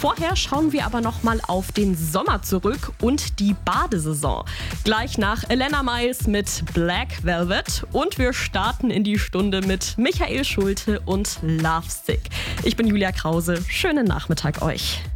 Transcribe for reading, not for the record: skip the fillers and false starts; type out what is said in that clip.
Vorher schauen wir aber nochmal auf den Sommer zurück und die Badesaison. Gleich nach Elena Miles mit Black Velvet und wir starten in die Stunde mit Michael Schulte und Lovesick. Ich bin Julia Krause. Schönen Nachmittag euch.